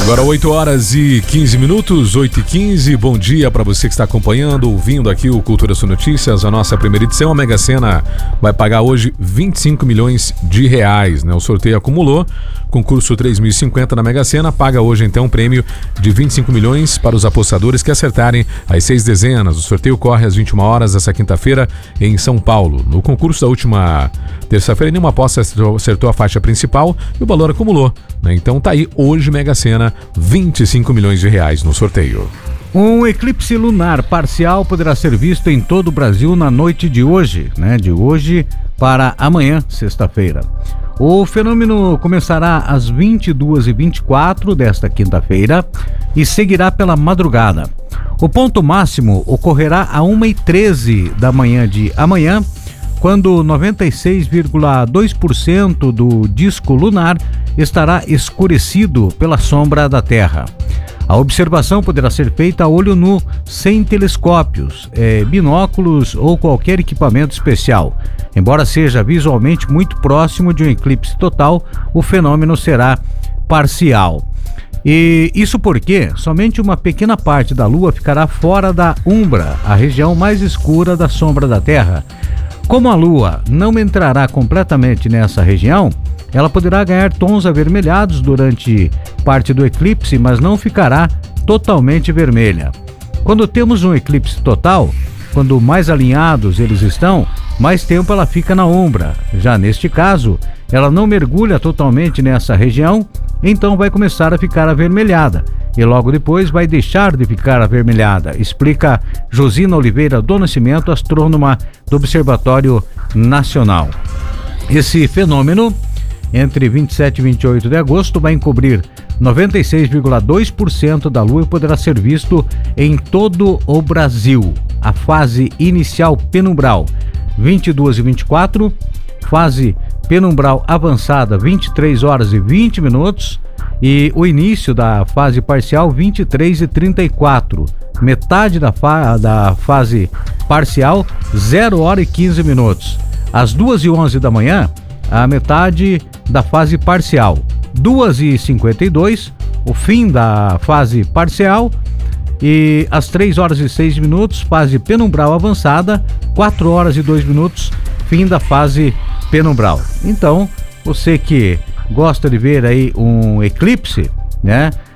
Agora 8 horas e 15 minutos, 8h15. Bom dia para você que está acompanhando, ouvindo aqui o Cultura Sul Notícias, a nossa primeira edição. A Mega Sena vai pagar hoje 25 milhões de reais, né? O sorteio acumulou, concurso 3.050 na Mega Sena, paga hoje então um prêmio de 25 milhões para os apostadores que acertarem as 6 dezenas. O sorteio corre às 21 horas desta quinta-feira em São Paulo. No concurso da última terça-feira, nenhuma aposta acertou a faixa principal e o valor acumulou, né? Então tá aí hoje Mega Sena, 25 milhões de reais no sorteio. Um eclipse lunar parcial poderá ser visto em todo o Brasil na noite de hoje, né? De hoje para amanhã, sexta-feira. O fenômeno começará às 22h24 desta quinta-feira e seguirá pela madrugada. O ponto máximo ocorrerá a 1h13 da manhã de amanhã, quando 96,2% do disco lunar estará escurecido pela sombra da Terra. A observação poderá ser feita a olho nu, sem telescópios, binóculos ou qualquer equipamento especial. Embora seja visualmente muito próximo de um eclipse total, o fenômeno será parcial. E isso porque somente uma pequena parte da Lua ficará fora da umbra, a região mais escura da sombra da Terra. Como a Lua não entrará completamente nessa região, ela poderá ganhar tons avermelhados durante parte do eclipse, mas não ficará totalmente vermelha. Quando temos um eclipse total, quando mais alinhados eles estão, mais tempo ela fica na umbra. Já neste caso, ela não mergulha totalmente nessa região, então vai começar a ficar avermelhada e logo depois vai deixar de ficar avermelhada, explica Josina Oliveira do Nascimento, astrônoma do Observatório Nacional. Esse fenômeno, entre 27 e 28 de agosto, vai encobrir 96,2% da Lua e poderá ser visto em todo o Brasil. A fase inicial penumbral, 22h24, fase penumbral avançada, 23 horas e 20 minutos, e o início da fase parcial, 23h34. Metade da fase parcial, 0 hora e 15 minutos. Às 2h11 da manhã, a metade da fase parcial. 2h52, o fim da fase parcial. E às 3 horas e 6 minutos, fase penumbral avançada. 4 horas e 2 minutos, fim da fase penumbral. Então, você que gosta de ver aí um eclipse, né?